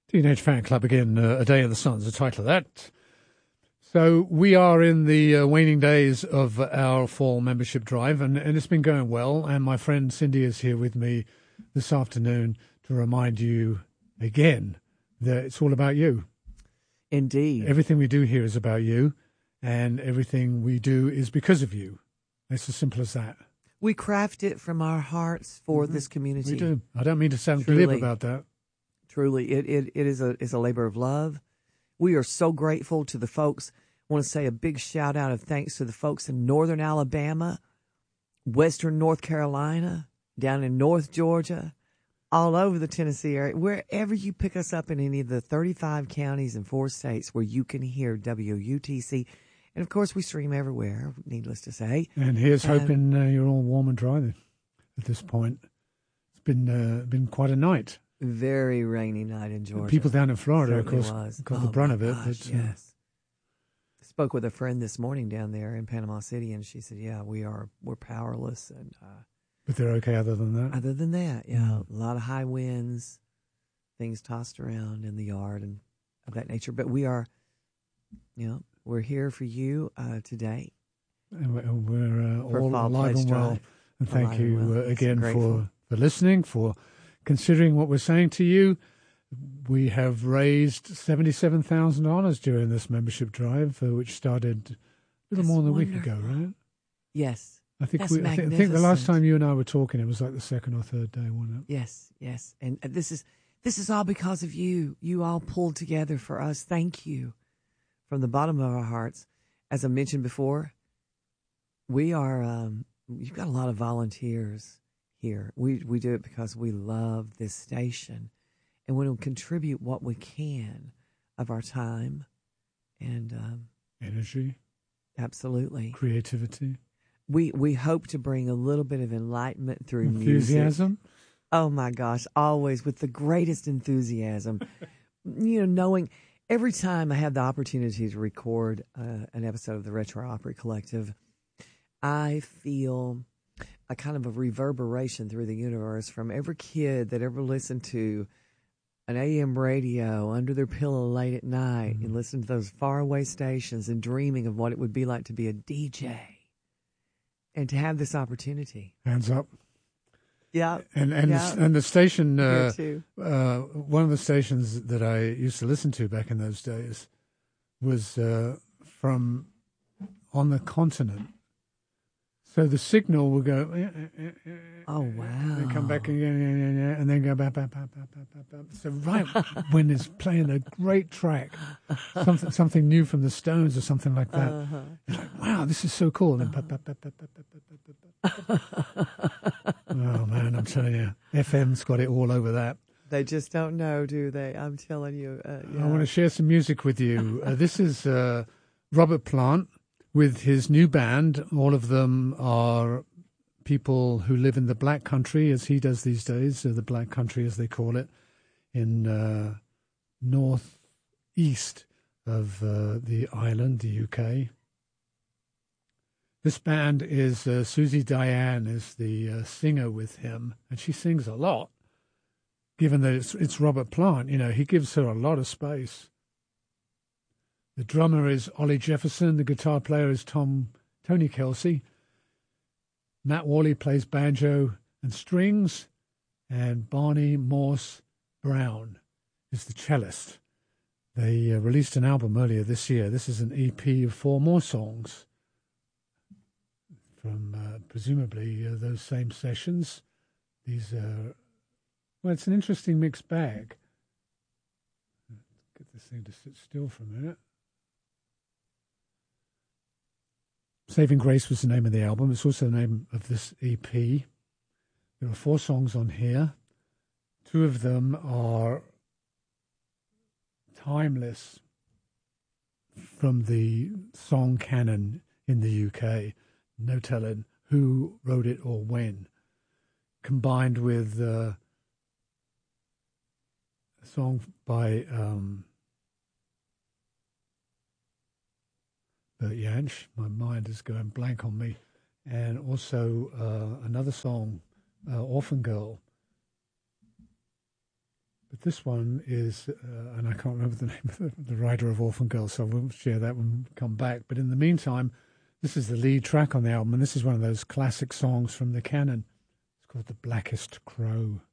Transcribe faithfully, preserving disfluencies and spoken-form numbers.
Teenage Fan Club again, uh, A Day in the Sun is the title of that. So we are in the uh, waning days of our fall membership drive, and, and it's been going well. And my friend Cindy is here with me this afternoon to remind you again that it's all about you. Indeed. Everything we do here is about you, and everything we do is because of you. It's as simple as that. We craft it from our hearts for mm-hmm. this community. We do. I don't mean to sound glib about that. Truly, it, it, it is a is a labor of love. We are so grateful to the folks. I want to say a big shout out of thanks to the folks in northern Alabama, western North Carolina, down in North Georgia, all over the Tennessee area, wherever you pick us up in any of the thirty-five counties and four states where you can hear W U T C. And, of course, we stream everywhere, needless to say. And here's and, hoping uh, you're all warm and dry at this point. It's been uh, been quite a night. Very rainy night in Georgia. People down in Florida, of course, was. got oh the brunt of it. Gosh, but, yes. Uh, Spoke with a friend this morning down there in Panama City, and she said, "Yeah, we are we're powerless." And uh, but they're okay other than that. Other than that, yeah, mm. a lot of high winds, things tossed around in the yard, and of that nature. But we are, you know, we're here for you uh, today. And we're, we're uh, for all alive and well. And thank alive you well. uh, again yes, for, for listening, for considering what we're saying to you. We have raised seventy-seven thousand dollars during this membership drive, uh, which started a little That's more than a wonderful. week ago, right? Yes. I think That's we. I, th- I think the last time you and I were talking, it was like the second or third day, wasn't it? Yes, yes. And this is this is all because of you. You all pulled together for us. Thank you from the bottom of our hearts. As I mentioned before, we are. Um, you've got a lot of volunteers here. We we do it because we love this station, and we will contribute what we can of our time and um, energy, absolutely creativity. We we hope to bring a little bit of enlightenment through enthusiasm. Music. Oh my gosh, always with the greatest enthusiasm. You know, knowing every time I have the opportunity to record uh, an episode of the Retro Opry Collective, I feel a kind of a reverberation through the universe from every kid that ever listened to an A M radio under their pillow late at night mm-hmm. and listened to those faraway stations and dreaming of what it would be like to be a D J. And to have this opportunity. Hands up. Yeah. And and, yeah. The, and the station, uh, too. Uh, one of the stations that I used to listen to back in those days was uh, from on the continent. So the signal will go. Eh, eh, eh, oh, wow. And come back again, yeah, yeah, yeah, and then go back, back, back, back, back, back, back. So right when it's playing a great track, something something new from the Stones or something like that, uh-huh. You're like, wow, this is so cool. And then, back, back, back, back, back, back, back, back. Oh, man, I'm telling you, F M's got it all over that. They just don't know, do they? I'm telling you. Uh, yeah. I want to share some music with you. Uh, this is uh, Robert Plant. With his new band. All of them are people who live in the Black Country, as he does these days, or the Black Country as they call it, in uh, northeast of uh, the island, the U K. This band is uh, Susie Diane is the uh, singer with him, and she sings a lot. Given that it's, it's Robert Plant, you know, he gives her a lot of space. The drummer is Ollie Jefferson. The guitar player is Tom Tony Kelsey. Matt Worley plays banjo and strings. And Barney Morse Brown is the cellist. They uh, released an album earlier this year. This is an E P of four more songs from uh, presumably uh, those same sessions. These are, well, it's an interesting mixed bag. Get this thing to sit still for a minute. Saving Grace was the name of the album. It's also the name of this E P. There are four songs on here. Two of them are timeless from the song canon in the U K. No telling who wrote it or when. Combined with uh, a song by um, Bert Jansch, my mind is going blank on me, and also uh, another song, uh, Orphan Girl. But this one is, uh, and I can't remember the name of the, the writer of Orphan Girls, so we'll share that when we come back. But in the meantime, this is the lead track on the album, and this is one of those classic songs from the canon. It's called The Blackest Crow.